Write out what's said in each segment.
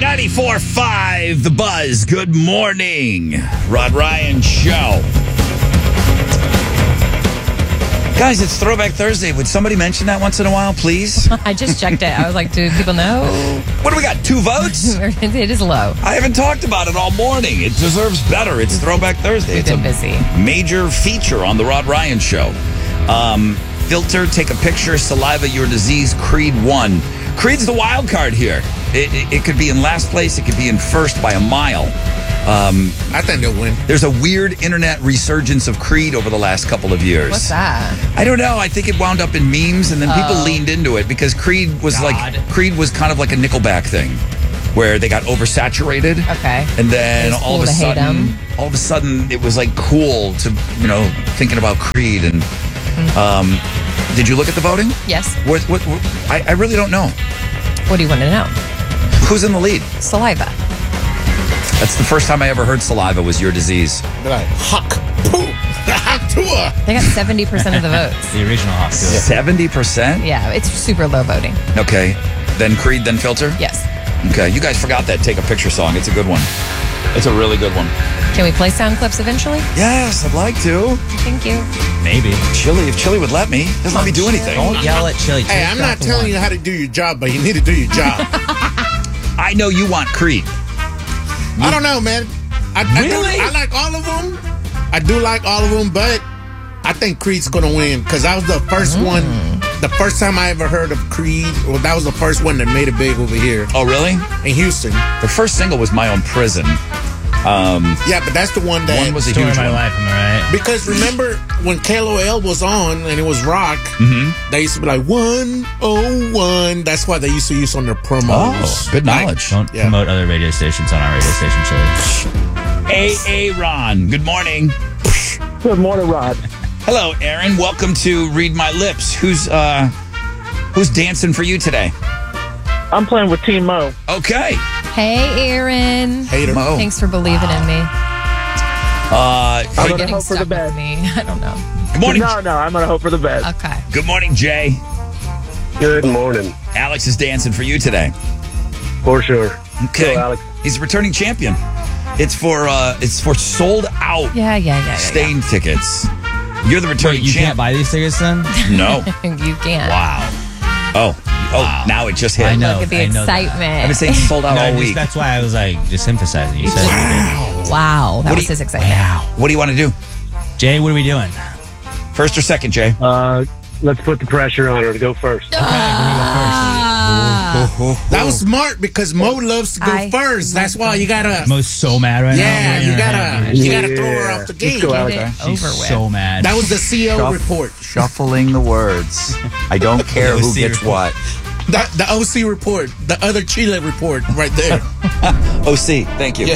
94.5 The Buzz. Good morning. Rod Ryan Show. Guys, it's Throwback Thursday. Would somebody mention that once in a while, please? I just checked it. I was like, do people know? What do we got? 2 votes? It is low. I haven't talked about it all morning. It deserves better. It's Throwback Thursday. We've It's been a busy. major feature on the Rod Ryan Show. Filter, take a picture, saliva, your disease, Creed 1. Creed's the wild card here. It could be in last place. It could be in first by a mile. I think they'll win. There's a weird internet resurgence of Creed over the last couple of years. What's that? I don't know. I think it wound up in memes, and then people leaned into it because Creed was kind of like a Nickelback thing, where they got oversaturated. Okay. And then It's all cool of a to hate 'em. sudden, it was like cool to thinking about Creed. And did you look at the voting? Yes. I really don't know. What do you want to know? Who's in the lead? Saliva. That's the first time I ever heard saliva was your disease. They're like, Huck, poo, Tua. They got 70% of the votes. The original Hawk. 70%? Yeah, it's super low voting. Okay. Then Creed, then Filter? Yes. Okay. You guys forgot that Take a Picture song. It's a good one. It's a really good one. Can we play sound clips eventually? Yes, I'd like to. Thank you. Maybe. If Chili would let me. Doesn't let me do anything. Don't yell at Chili. Hey, I'm not telling you how to do your job, but you need to do your job. I know you want Creed. I don't know, man. Really? I like all of them. I do like all of them, but I think Creed's going to win because that was the first one. The first time I ever heard of Creed, well, that was the first one that made it big over here Oh, really? in Houston. The first single was My Own Prison. Yeah, but that's the one that... One was a Story huge of my one. life, am I right? Because remember when KLOL was on and it was rock, they used to be like 101. That's why they used to use on their promos. Oh, good knowledge. Don't Yeah. promote other radio stations on our radio station, Chili. Ron. Good morning. Good morning, Rod. Hello, Aaron. Welcome to Read My Lips. Who's dancing for you today? I'm playing with Team Mo. Okay. Hey, Aaron. Hater. Mo. Thanks for believing in me. I'm Hey, gonna Getting hope for the stuck with best. me. I don't know. good morning. No, I'm gonna hope for the best. Okay. Good morning, Jay. Good morning, Alex is dancing for you today. for sure. Okay. Go, Alex. He's a returning champion. It's for sold out Yeah. Stain tickets. You're the returning Wait, you champ. can't buy these tickets then? No. You can't. Wow. Oh, now it just hit. I know. Look at the I know that. excitement. I've been saying sold out No, all just- week. that's why I was like just emphasizing. You said Wow. That What do was you- his excitement. What do you want to do? Jay, what are we doing? First or second, Jay? Let's put the pressure on her to go first. That was smart because Mo loves to go I first. That's why you gotta. Mo's so mad right now. Yeah, you gotta throw her off the Let's game. go, Get Alex. it She's over with. so mad. That was the CO report. Shuffling the words. I don't care who OC gets report. what. The OC report, the other Chile report, right there. OC, thank you. Yeah.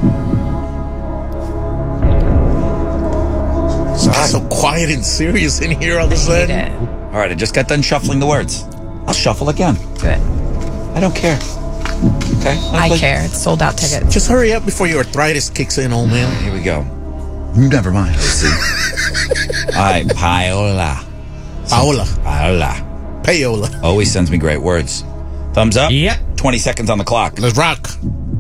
It's so quiet and serious in here all of a Hate sudden. it. All right, I just got done shuffling the words. I'll shuffle again. Good. I don't care. Okay? I care. It's sold out tickets. Just hurry up before your arthritis kicks in, old man. Here we go. Never mind. OC. All right, Paola. Paola. Paola. Always sends me great words. Thumbs up. Yep. 20 seconds on the clock. Let's rock.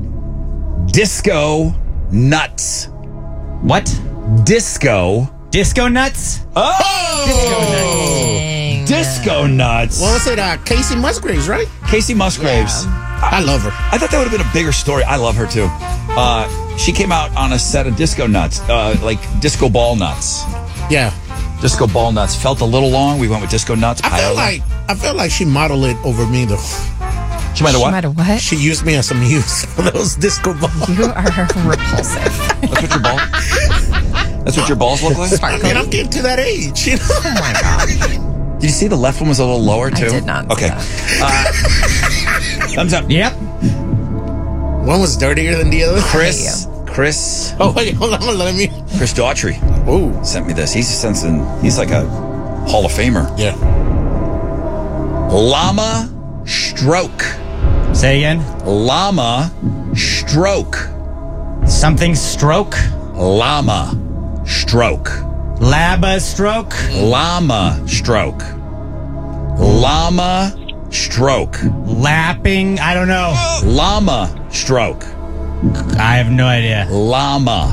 Disco nuts. What? Disco. Disco nuts? Oh! Dang. Disco nuts. What was it? Casey Musgraves, right? Casey Musgraves. I love her. I thought that would have been a bigger story. I love her too. She came out on a set of disco nuts, like disco ball nuts. Yeah. Disco ball nuts felt a little long. We went with disco nuts. I felt like she modeled it over me though. She might have No what? matter what, She used me as a muse for those disco balls. you are repulsive. That's what your balls. That's what your balls look like. Man, I'm getting to that age. You know? Oh my god. Did you see the left one was a little lower too? I did not. Okay. See that. Thumbs up. Yep. One was dirtier than the other. Chris Oh wait, hold on, let me. Chris Daughtry Oh, sent me this. He's like a Hall of Famer. yeah. Llama stroke. Say again. Llama stroke. Something stroke. Llama stroke. Laba stroke. Llama stroke. Llama stroke. Lapping. I don't know. Llama Stroke. I have no idea. Llama.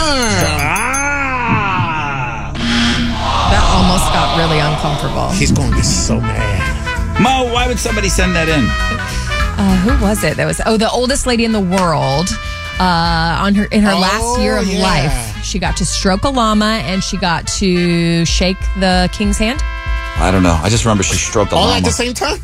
That almost got really uncomfortable. He's going to get so mad. Mo, why would somebody send that in? Who was it? That was the oldest lady in the world. In her last year of life, she got to stroke a llama and she got to shake the king's hand. I don't know. I just remember she stroked a All llama. at the same time?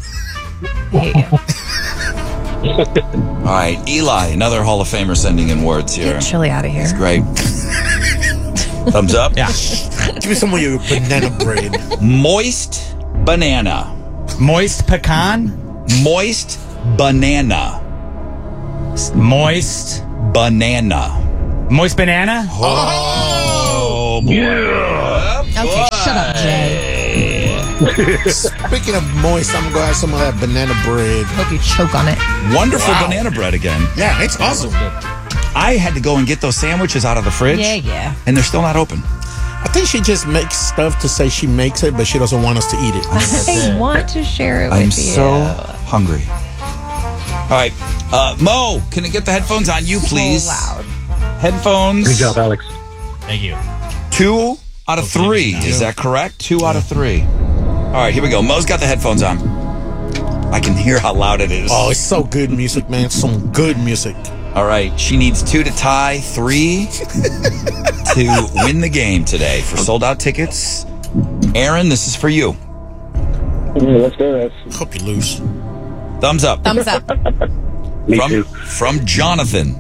All right, Eli, another Hall of Famer sending in words here. Get Chili out of here. Great. Thumbs up. Yeah. Give me some of your banana bread. Moist banana. Moist pecan? Moist banana. Moist. Banana. Moist banana? Oh, boy. Okay, shut up, Jay. Speaking of moist, I'm going to have some of that banana bread. Hope you choke on it. Wonderful banana bread again. Yeah, it's awesome. I had to go and get those sandwiches out of the fridge. Yeah. And they're still not open. I think she just makes stuff to say she makes it, but she doesn't want us to eat it. I want to share it with I'm you. so hungry. All right. Mo, can I get the headphones on you, please? So loud. Headphones. Good job, Alex. Thank you. 2 out of 3. Is that correct? 2 out of 3. All right, here we go. Mo's got the headphones on. I can hear how loud it is. Oh, it's so good music, man. Some good music. All right, she needs 2 to tie, 3 to win the game today for sold out tickets. Aaron, this is for you. Let's do this. Hope you lose. Thumbs up. Thumbs up. Me too. From Jonathan.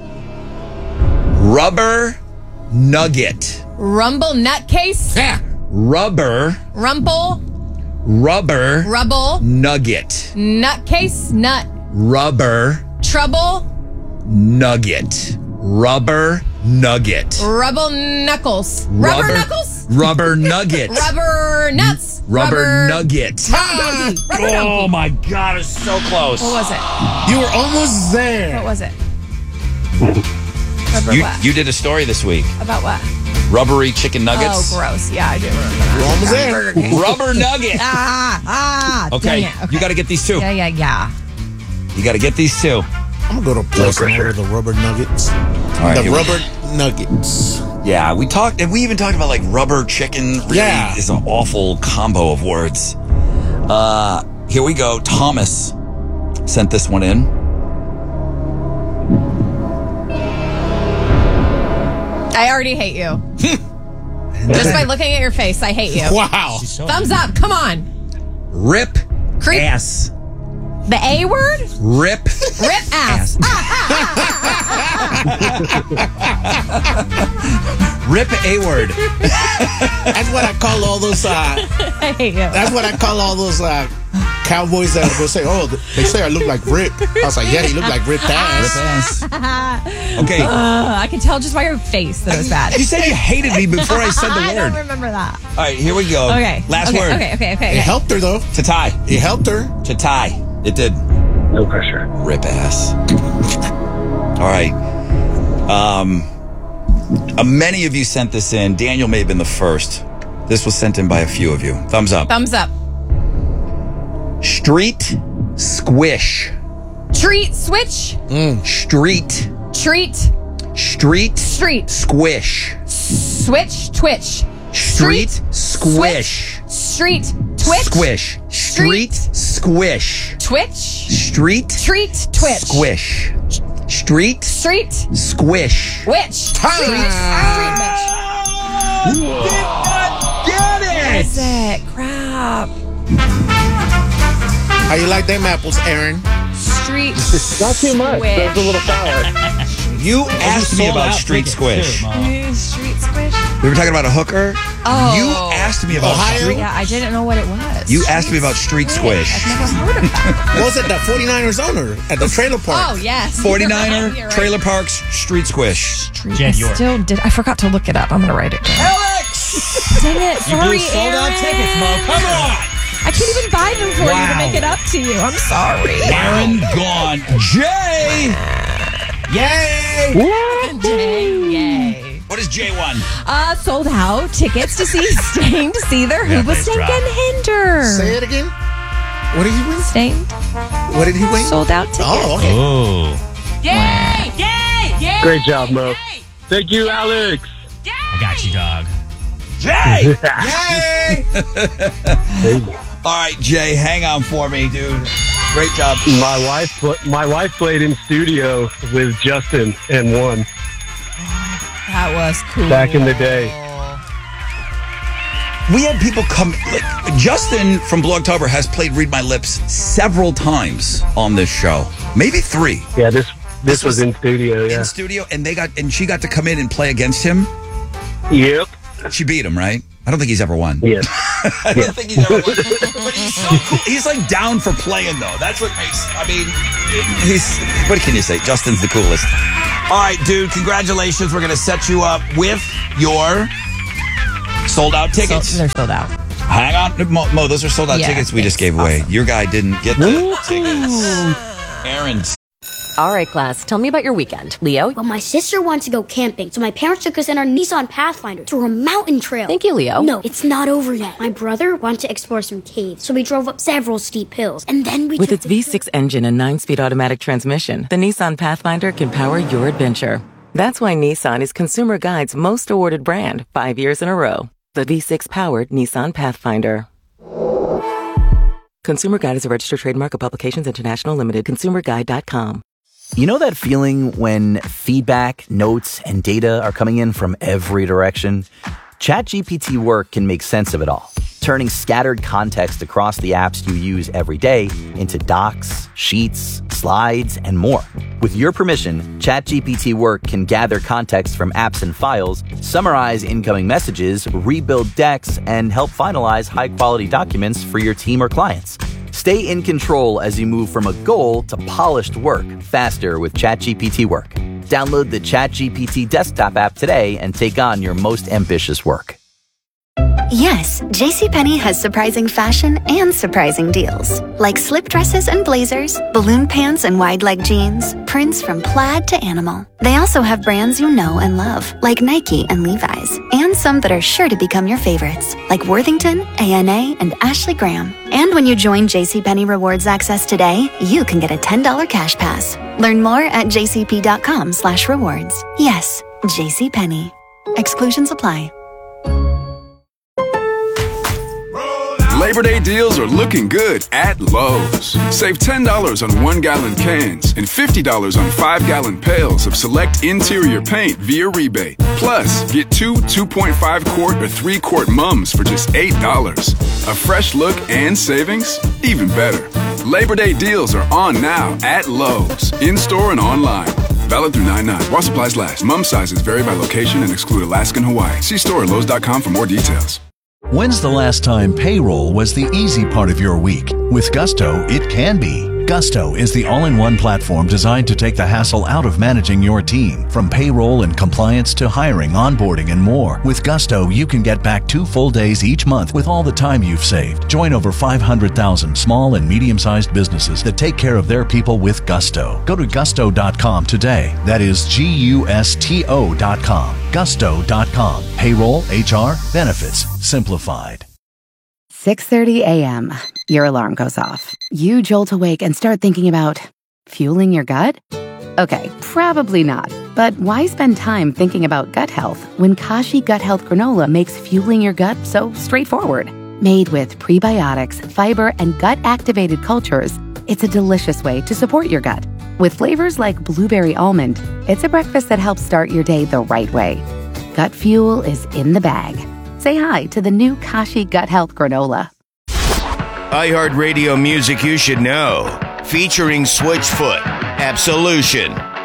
Rubber nugget. Rumble nutcase. Yeah. Rubber Rumple. Rubble. nugget. Nutcase. Nut. Rubber Trouble. nugget. Rubber nugget. Rubble knuckles. Rubber knuckles. Rubber nugget. Rubber nuts. Rubber nugget. Rubber donkey. Oh my God, it's so close. What was it? You were almost there. What was it? Rubber what? You did a story this week. About what? Rubbery chicken nuggets. Oh, gross. Yeah, I do remember that. You're almost there. Rubber nugget. Dang Okay, it. you got to get these 2. Yeah. You got to get these 2. I'm going to go to a place and order the rubber nuggets. All right, The here we- rubber nuggets. Yeah, we even talked about like rubber chicken. Really is an awful combo of words. Here we go. Thomas sent this one in. I already hate you. Just by looking at your face, I hate you. Wow. Thumbs up. Come on. Rip Creep. ass. The A word? Rip. Rip ass. Rip a word. That's what I call all those. I hate you. That's what I call all those cowboys that will say, "Oh, they say I look like Rip." I was like, "Yeah, he looked like ripped ass." Okay. I can tell just by your face that it was bad. You said you hated me before I said the I don't word. remember that. All right, here we go. Okay. Last okay, word. Okay. It helped her though. To tie. It helped her. To tie. It did. No pressure. Rip ass. All right. Many of you sent this in. Daniel may have been the first. This was sent in by a few of you. Thumbs up. Thumbs up. Street squish. Treat switch. Street. Treat. Street Street. squish. Switch. Twitch. Street squish. Street. Twitch. Squish. Street squish. Twitch. Street Treat. Twitch. squish. Street Street. squish. Witch. Street. Street witch. Get it! Is it? Crap. How you like them apples, Aaron? Street. Not too much. Squish. That's a little sour. You asked me Sold about out street tickets, squish. too, Mo. Street squish. We were talking about a hooker. Oh. You asked me about Ohio? street. Yeah, I didn't know what it was. You asked me about street squish. I've never heard of that. What was it? The 49ers owner at the trailer park. Oh, yes. 49er You're right. Trailer Parks Street Squish. Jen, I York. still did. I forgot to look it up. I'm going to write it down. Alex! Dang it. You Sorry, blew sold out Aaron. tickets, Mo. Come on. I can't even buy them for you to Wow. make it up to you. I'm sorry. Aaron gone. Jay! Yay! Yay. What is J1? Sold out tickets to see Stained to see their Yeah, nice Hoobastank drop. and Hinder. Say it again. What did he win? Stained. What did he win? Sold out tickets. Oh, okay. Oh. Yay! Great job, Mo. Thank you, Alex. I got you, dog. Jay! Yay! All right, Jay, hang on for me, dude. Great job. My wife played in studio with Justin and won That was cool. back in the day. We had people come. Like, Justin from Blogtober has played "Read My Lips" several times on this show, maybe 3 Yeah, this was in studio. Yeah. in studio, and she got to come in and play against him. Yep. She beat him, right? I don't think he's ever won. Yes. I don't think he's ever won. But he's so cool. He's like down for playing, though. That's what makes. I mean, what can you say? Justin's the coolest. All right, dude. Congratulations. We're gonna set you up with your sold-out tickets. They're sold out. Hang on, Mo. Those are sold-out Yeah, tickets we just thanks. gave away. Awesome. Your guy didn't get the tickets. Aaron. All right, class, tell me about your weekend. Leo? Well, my sister wants to go camping, so my parents took us in our Nissan Pathfinder through a mountain trail. Thank you, Leo. No, it's not over yet. My brother wanted to explore some caves, so we drove up several steep hills, and then we With took its V6 engine and 9-speed automatic transmission, the Nissan Pathfinder can power your adventure. That's why Nissan is Consumer Guide's most awarded brand 5 years in a row. The V6-powered Nissan Pathfinder. Consumer Guide is a registered trademark of Publications International Limited. ConsumerGuide.com. You know that feeling when feedback, notes, and data are coming in from every direction? ChatGPT Work can make sense of it all, turning scattered context across the apps you use every day into docs, sheets, slides, and more. With your permission, ChatGPT Work can gather context from apps and files, summarize incoming messages, rebuild decks, and help finalize high-quality documents for your team or clients. Stay in control as you move from a goal to polished work faster with ChatGPT Work. Download the ChatGPT desktop app today and take on your most ambitious work. Yes, JCPenney has surprising fashion and surprising deals. Like slip dresses and blazers, balloon pants and wide leg jeans, prints from plaid to animal. They also have brands you know and love, like Nike and Levi's, and some that are sure to become your favorites, like Worthington, A&A, and Ashley Graham. And when you join JCPenney Rewards Access today, you can get a $10 cash pass. Learn more at jcp.com/rewards. Yes, JCPenney. Exclusions apply. Labor Day deals are looking good at Lowe's. Save $10 on 1-gallon cans and $50 on 5-gallon pails of select interior paint via rebate. Plus, get 2 2.5-quart or 3-quart mums for just $8. A fresh look and savings? Even better. Labor Day deals are on now at Lowe's, in-store and online. Valid through 9/9. While supplies last. Mum sizes vary by location and exclude Alaska and Hawaii. See store at Lowe's.com for more details. When's the last time payroll was the easy part of your week? With Gusto, it can be. Gusto is the all-in-one platform designed to take the hassle out of managing your team. From payroll and compliance to hiring, onboarding, and more. With Gusto, you can get back 2 full days each month with all the time you've saved. Join over 500,000 small and medium-sized businesses that take care of their people with Gusto. Go to gusto.com today. That is GUSTO.com. Gusto.com. Payroll, HR, benefits, simplified. 6:30 a.m. Your alarm goes off. You jolt awake and start thinking about fueling your gut? Okay, probably not. But why spend time thinking about gut health when Kashi Gut Health Granola makes fueling your gut so straightforward? Made with prebiotics, fiber, and gut-activated cultures, it's a delicious way to support your gut. With flavors like blueberry almond, it's a breakfast that helps start your day the right way. Gut fuel is in the bag. Say hi to the new Kashi Gut Health Granola. iHeartRadio music you should know. Featuring Switchfoot, Absolution,